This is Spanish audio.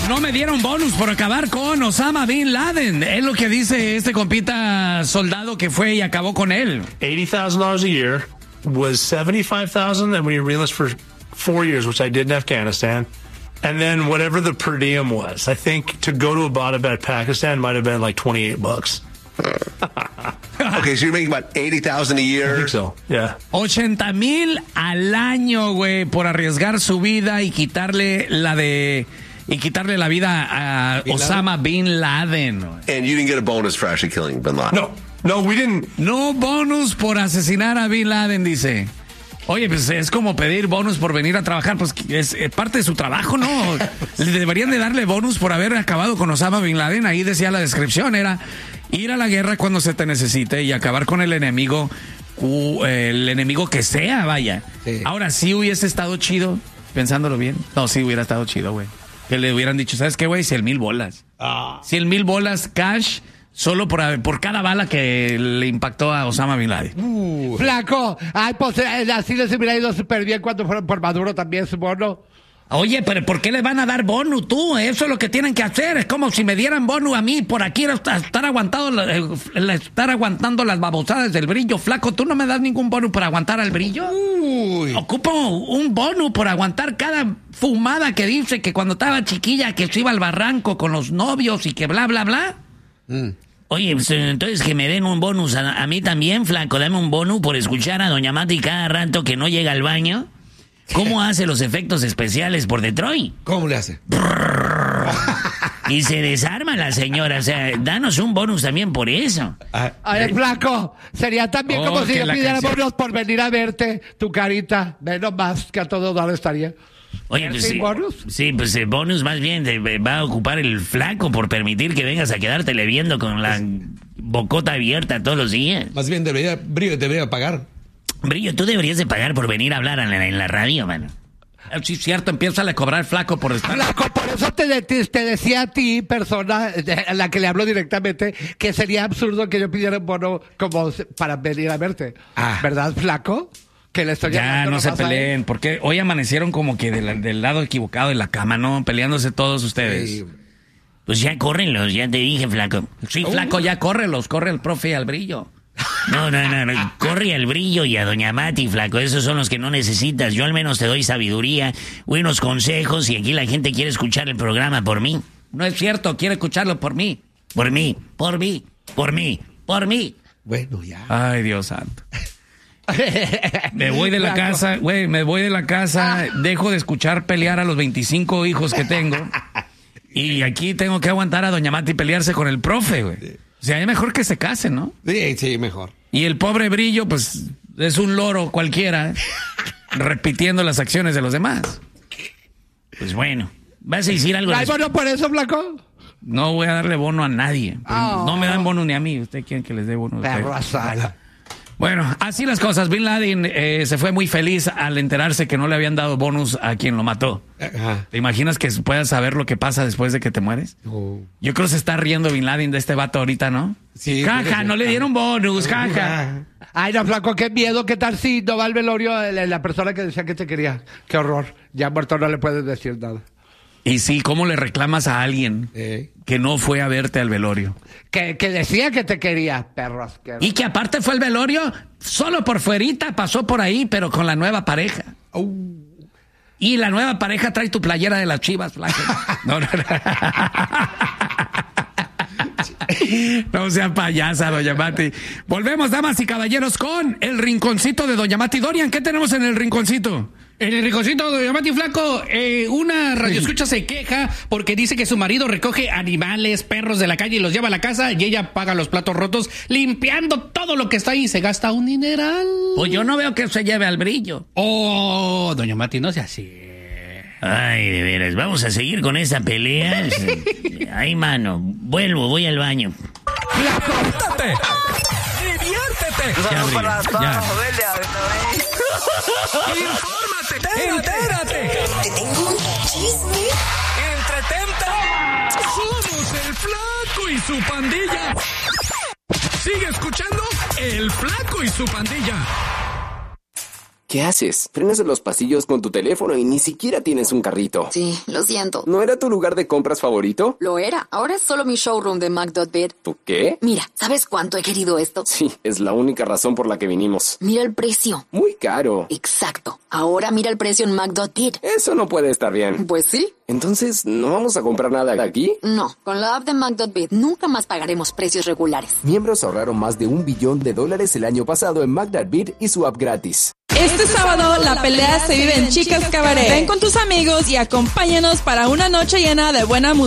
no me dieron bonus por acabar con Osama Bin Laden. Es lo que dice este compita soldado que fue y acabó con él. $80,000 a year was $75,000 and we reenlist for 4 years, which I did in Afghanistan. And then whatever the per diem was, I think to go to Abbottabad, Pakistan might have been like $28. Okay, so you're making about $80,000 a year. I think so, yeah. 80,000 al año, güey, por arriesgar su vida y quitarle la vida a Osama Bin Laden. And you didn't get a bonus for actually killing Bin Laden. No, we didn't. No bonus por asesinar a Bin Laden, dice. Oye, pues es como pedir bonus por venir a trabajar, pues es parte de su trabajo, ¿no? Deberían de darle bonus por haber acabado con Osama Bin Laden. Ahí decía la descripción, era ir a la guerra cuando se te necesite y acabar con el enemigo que sea, vaya. Sí. Ahora, sí hubiese estado chido, pensándolo bien. No, sí hubiera estado chido, güey. Que le hubieran dicho, ¿sabes qué, güey? 100,000 bolas. 100,000 bolas cash solo por cada bala que le impactó a Osama Bin Laden. Flaco, ay, pues así les hubiera ido súper bien cuando fueron por Maduro también, su bono. Oye, pero ¿por qué le van a dar bono tú? Eso es lo que tienen que hacer. Es como si me dieran bono a mí por aquí estar aguantando las babosadas del Brillo. Flaco, ¿tú no me das ningún bono por aguantar al Brillo? Uy. Ocupo un bono por aguantar cada fumada que dice que cuando estaba chiquilla que se iba al barranco con los novios y que bla, bla, bla. Oye, pues, entonces que me den un bonus a mí también, Flaco. Dame un bonus por escuchar a Doña Mati cada rato que no llega al baño. ¿Cómo hace los efectos especiales por Detroit? ¿Cómo le hace? Y se desarma la señora. O sea, danos un bonus también por eso. Ay, Flaco, sería también como si le pidieran bonus por venir a verte tu carita. Menos más que a todo lado estaría. Oye, pues sí, pues el bonus más bien va a ocupar el Flaco por permitir que vengas a quedártele viendo con la bocota abierta todos los días. Más bien Brillo debería pagar. Brillo, tú deberías de pagar por venir a hablar en la radio, mano. Sí, cierto, empieza a cobrar Flaco por estar... Flaco, por eso te decía a ti, persona, a la que le hablo directamente, que sería absurdo que yo pidiera un bono como para venir a verte. ¿Verdad, Flaco? Que le estoy ya, no se peleen, porque hoy amanecieron como que del lado equivocado de la cama, ¿no? Peleándose todos ustedes. Sí. Pues ya córrenlos, ya te dije, Flaco. Sí, Flaco, ya córrelos, corre el profe y al Brillo. No, corre al Brillo y a Doña Mati, Flaco, esos son los que no necesitas. Yo al menos te doy sabiduría, buenos consejos y aquí la gente quiere escuchar el programa por mí. No es cierto, quiere escucharlo por mí. Por mí. Bueno, ya. Ay, Dios santo. Me voy de la casa, güey, dejo de escuchar pelear a los 25 hijos que tengo y aquí tengo que aguantar a Doña Mati pelearse con el profe, güey. O sea, es mejor que se casen, ¿no? Sí, mejor. Y el pobre Brillo, pues, es un loro cualquiera, repitiendo las acciones de los demás. Pues bueno, ¿vas a decir algo? ¿Hay bono por eso, Flaco? No voy a darle bono a nadie. No me dan bono ni a mí. ¿Usted quiere que les dé bono? Bueno, así las cosas. Bin Laden se fue muy feliz al enterarse que no le habían dado bonus a quien lo mató. Ajá. ¿Te imaginas que puedas saber lo que pasa después de que te mueres? Yo creo que se está riendo Bin Laden de este vato ahorita, ¿no? Sí. Jaja, no le dieron bonus, jaja. Ay, no, Flaco, qué miedo, qué tal si no va al velorio la persona que decía que te quería. Qué horror. Ya muerto no le puedes decir nada. Y sí, ¿cómo le reclamas a alguien que no fue a verte al velorio? Que decía que te quería, perros. Y que aparte fue al velorio, solo por fuerita pasó por ahí, pero con la nueva pareja. Y la nueva pareja trae tu playera de las Chivas, Flaco. No sea payasa, Doña Mati. Volvemos, damas y caballeros, con el rinconcito de Doña Mati. Dorian, ¿qué tenemos en el rinconcito? En el rinconcito de Doña Mati, Flaco, una radioescucha se queja porque dice que su marido recoge animales, perros de la calle y los lleva a la casa y ella paga los platos rotos limpiando todo lo que está ahí y se gasta un dineral. Pues yo no veo que se lleve al Brillo. Oh, Doña Mati, no sea así. Ay, de veras, vamos a seguir con esa pelea. Ay, mano, voy al baño. ¡Levántate! ¡Diviértete! Ya. ¡Infórmate! ¡Entérate! Te tengo un chisme. ¡Entretente! Somos el Flaco y su pandilla. Sigue escuchando el Flaco y su pandilla. ¿Qué haces? Frenas en los pasillos con tu teléfono y ni siquiera tienes un carrito. Sí, lo siento. ¿No era tu lugar de compras favorito? Lo era. Ahora es solo mi showroom de Mac.bid. ¿Tú qué? Mira, ¿sabes cuánto he querido esto? Sí, es la única razón por la que vinimos. Mira el precio. Muy caro. Exacto. Ahora mira el precio en Mac.bid. Eso no puede estar bien. Pues sí. Entonces, ¿no vamos a comprar nada aquí? No, con la app de Mac.bid nunca más pagaremos precios regulares. Miembros ahorraron más de $1 billón el año pasado en Mac.bid y su app gratis. Este sábado la pelea se vive en Chicas Cabaret. Ven con tus amigos y acompáñanos para una noche llena de buena música.